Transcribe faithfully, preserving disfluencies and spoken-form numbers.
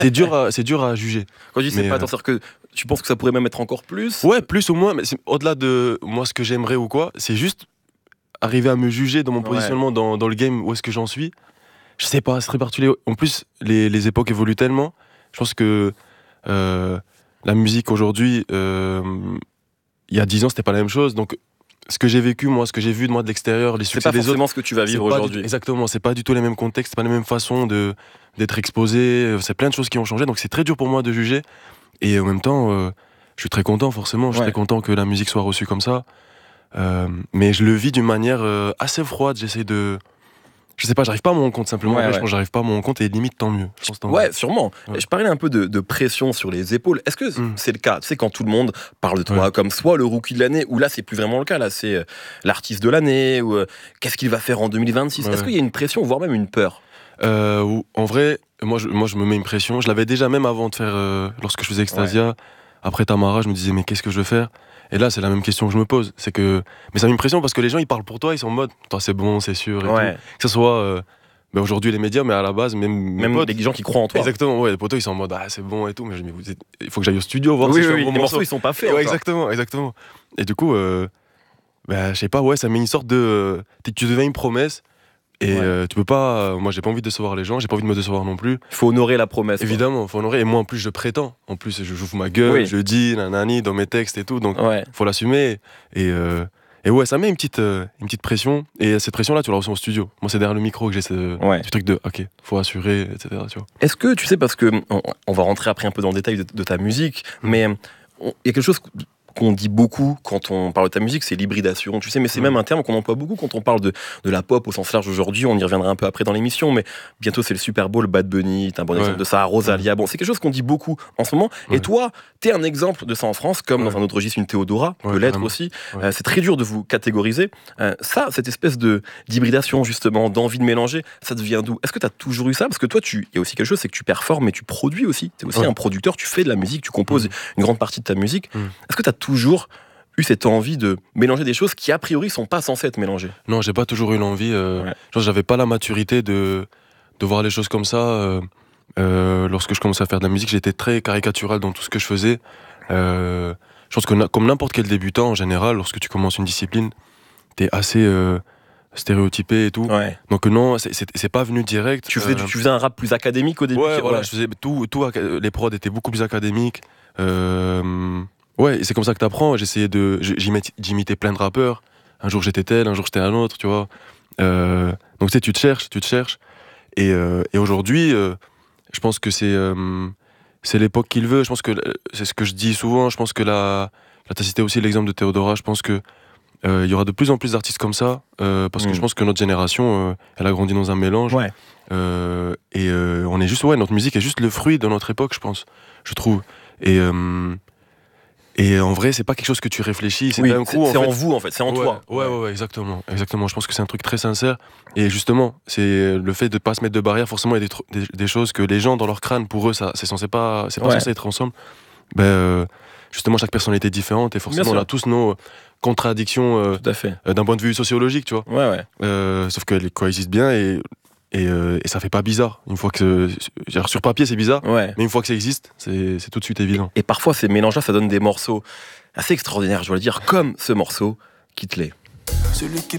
c'est dur à, c'est dur à juger. Quand je dis c'est Mais, pas, euh, attends, c'est-à-dire que tu penses que ça pourrait même être encore plus? Ouais, plus ou moins, mais c'est- au-delà de moi, ce que j'aimerais ou quoi, c'est juste arriver à me juger dans mon Ouais. positionnement dans, dans le game, où est-ce que j'en suis. Je sais pas, c'est très particulier. En plus, les, les époques évoluent tellement. Je pense que euh, la musique aujourd'hui, euh, il y a dix ans, c'était pas la même chose. Donc, ce que j'ai vécu, moi, ce que j'ai vu de moi de l'extérieur, les C'est succès pas des autres, forcément ce que tu vas c'est vivre pas du- aujourd'hui. exactement, c'est pas du tout les mêmes contextes, c'est pas les mêmes façons de, d'être exposé. C'est plein de choses qui ont changé. Donc, c'est très dur pour moi de juger. Et en même temps, euh, je suis très content, forcément. Je suis Ouais. très content que la musique soit reçue comme ça. Euh, mais je le vis d'une manière euh, assez froide. J'essaie de. Je sais pas, j'arrive pas à me rendre compte simplement. Ouais, Ouais, ouais. Je pense que j'arrive pas à me rendre compte et limite tant mieux. Je pense tant mieux. Ouais, sûrement. Ouais. Je parlais un peu de, de pression sur les épaules. Est-ce que Mm. c'est le cas? Tu sais, quand tout le monde parle de toi Ouais. comme soit le rookie de l'année, ou là, c'est plus vraiment le cas. Là, c'est euh, l'artiste de l'année, ou euh, qu'est-ce qu'il va faire en deux mille vingt-six? Ouais. Est-ce qu'il y a une pression, voire même une peur? Euh, ou- en vrai, moi je, moi je me mets une pression. Je l'avais déjà même avant de faire. Euh, lorsque je faisais Extasia, après Tamara, je me disais, mais qu'est-ce que je veux faire? Et là, c'est la même question que je me pose. C'est que. Mais ça met une pression parce que les gens, ils parlent pour toi, ils sont en mode, toi, c'est bon, c'est sûr. Et Ouais. tout. Que ce soit. Euh, ben aujourd'hui, les médias, mais à la base, même. mes Même potes, les gens qui croient en toi. exactement, ouais, les potos, ils sont en mode, ah, c'est bon et tout. Mais je me dis, vous êtes- il faut que j'aille au studio voir Oui, si oui, je fais oui, un bon les morceau. morceaux, ils sont pas faits. Ouais, encore. exactement, exactement. Et du coup, euh, bah, je sais pas, ouais, ça met une sorte de. euh, t'es- tu deviens une promesse et Ouais. euh, tu peux pas. euh, moi, j'ai pas envie de décevoir les gens, j'ai pas envie de me décevoir non plus. Il faut honorer la promesse. quoi. Évidemment, faut honorer. Et moi, en plus, je prétends. En plus, je joue ma gueule, Oui. je dis, nanani, dans mes textes et tout. Donc, Ouais. faut l'assumer. Et, euh, et ouais, ça met une petite, euh, une petite pression. Et cette pression-là, tu la ressens au studio. Moi, c'est derrière le micro que j'ai ce Ouais. ce truc de, ok, faut assurer, et cetera. Tu vois. Est-ce que tu sais, parce que on, on va rentrer après un peu dans le détail de, de ta musique, mais on- il y a quelque chose qu'on dit beaucoup quand on parle de ta musique, c'est l'hybridation. Tu sais, mais c'est Mm. même un terme qu'on emploie beaucoup quand on parle de, de la pop au sens large aujourd'hui. On y reviendra un peu après dans l'émission, mais bientôt c'est le Super Bowl, Bad Bunny, t'es un bon Ouais. exemple de ça, Rosalia. Bon, c'est quelque chose qu'on dit beaucoup en ce moment. Et Ouais. toi, t'es un exemple de ça en France, comme Ouais. dans un autre registre, une Théodora peut Ouais, l'être vraiment. aussi. Ouais. Euh, c'est très dur de vous catégoriser. Euh, ça, cette espèce de d'hybridation justement, d'envie de mélanger, ça devient d'où? Est-ce que t'as toujours eu ça? Parce que toi, tu, il y a aussi quelque chose, c'est que tu performes et tu produis aussi. T'es aussi Ouais. un producteur, tu fais de la musique, tu composes Mm. une grande partie de ta musique. Mm. Est-ce que t'as toujours eu cette envie de mélanger des choses qui a priori sont pas censées être mélangées? Non, j'ai pas toujours eu l'envie. Euh, Ouais. je pense que j'avais pas la maturité de, de voir les choses comme ça. Euh, euh, lorsque je commençais à faire de la musique, j'étais très caricatural dans tout ce que je faisais. Euh, je pense que na- comme n'importe quel débutant en général, lorsque tu commences une discipline, t'es assez euh, stéréotypé et tout. Ouais. Donc non, c'est, c'est, c'est pas venu direct. Tu faisais, Euh, du- tu faisais un rap plus académique au début? Ouais, qui- voilà, je faisais tout, tout, aca- les prods étaient beaucoup plus académiques. Euh, ouais, et c'est comme ça que t'apprends. J'essayais de, j'imitais, j'imitais plein de rappeurs. Un jour j'étais tel, un jour j'étais un autre, tu vois. Euh, donc tu sais, tu te cherches, tu te cherches. Et, euh, et aujourd'hui, euh, je pense que c'est, euh, c'est l'époque qu'il veut. Je pense que euh, c'est ce que je dis souvent. Je pense que la, là, t'as cité aussi l'exemple de Théodora. Je pense que euh, il y aura de plus en plus d'artistes comme ça, euh, parce que Mm. je pense que notre génération, euh, elle a grandi dans un mélange. Ouais. Euh, et euh, on est juste, ouais, notre musique est juste le fruit de notre époque, je pense, je trouve. Et, euh, et en vrai, c'est pas quelque chose que tu réfléchis, c'est Oui, d'un c'est coup. en c'est en fait, vous en fait, c'est en ouais, toi. Ouais, ouais, ouais, exactement, exactement. Je pense que c'est un truc très sincère. Et justement, c'est le fait de pas se mettre de barrière. Forcément, il y a des, tr- des, des choses que les gens dans leur crâne, pour eux, ça, c'est censé pas, c'est pas Ouais. censé être ensemble. Ben, euh, justement, chaque personnalité est différente et forcément, Bien on sûr. a tous nos contradictions euh, Tout à fait. euh, d'un point de vue sociologique, tu vois. Ouais, ouais. Euh, sauf qu'elles coexistent bien et, et, euh, et ça fait pas bizarre. Une fois que genre, sur papier c'est bizarre, Ouais. mais une fois que ça existe, c'est, c'est tout de suite évident. Et parfois, ces mélanges-là, ça donne des morceaux assez extraordinaires, je dois le dire, comme ce morceau, Quitte-les. Celui qui